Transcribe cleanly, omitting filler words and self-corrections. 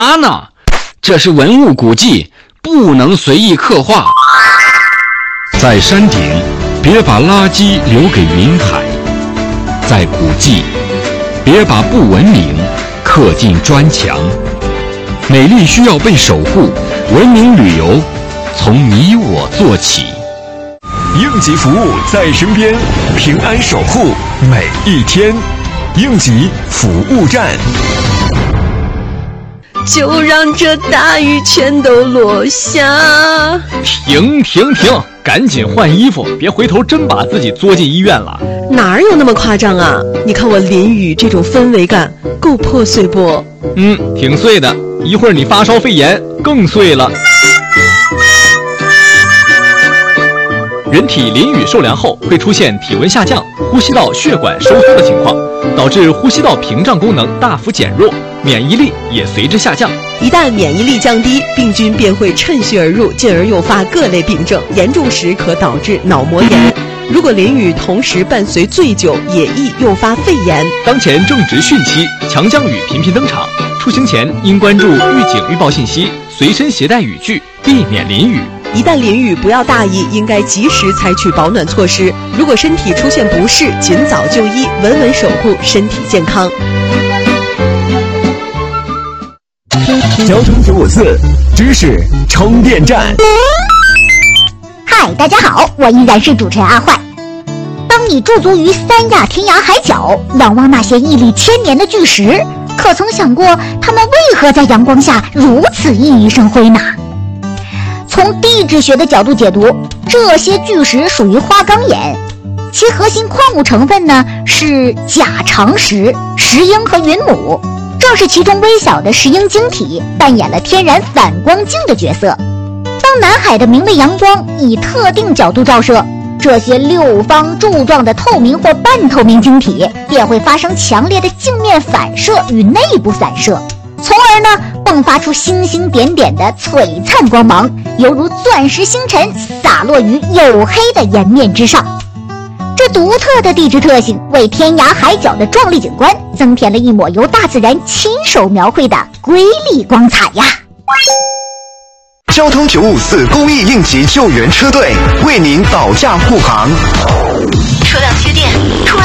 啊呢？这是文物古迹，不能随意刻画。 在山顶，别把垃圾留给云海；在古迹，别把不文明刻进砖墙。美丽需要被守护，文明旅游从你我做起。 应急服务在身边，平安守护每一天。应急服务站。 就让这大雨全都落下。 停！赶紧换衣服，别回头真把自己作进医院了。 哪有那么夸张啊？你看我淋雨这种氛围感够破碎不？ 挺碎的。一会儿你发烧肺炎更碎了。人体淋雨受凉后会出现体温下降、呼吸道血管收缩的情况，导致呼吸道屏障功能大幅减弱，免疫力也随之下降。 一旦免疫力降低，病菌便会趁虚而入，进而诱发各类病症，严重时可导致脑膜炎。如果淋雨同时伴随醉酒，也易诱发肺炎。 当前正值汛期，强降雨频频登场，出行前应关注预警预报信息，随身携带雨具，避免淋雨。 一旦淋雨，不要大意，应该及时采取保暖措施。如果身体出现不适，尽早就医，稳稳守护身体健康。 交通954知识充电站。 嗨，大家好，我依然是主持人阿坏。当你驻足于三亚天涯海角，仰望那些屹立千年的巨石，可曾想过它们为何在阳光下如此熠熠生辉呢？从地质学的角度解读，这些巨石属于花岗岩，其核心矿物成分呢是钾长石、石英和云母。正是其中微小的石英晶体扮演了天然反光镜的角色。当南海的明媚阳光以特定角度照射，这些六方柱状的透明或半透明晶体便会发生强烈的镜面反射与内部散射，从而呢迸发出星星点点的璀璨光芒，犹如钻石星辰洒落于黝黑的岩面之上。这独特的地质特性为天涯海角的壮丽景观增添了一抹由大自然亲手描绘的瑰丽光彩呀！ 交通954公益应急救援车队为您保驾护航。 车辆缺电，突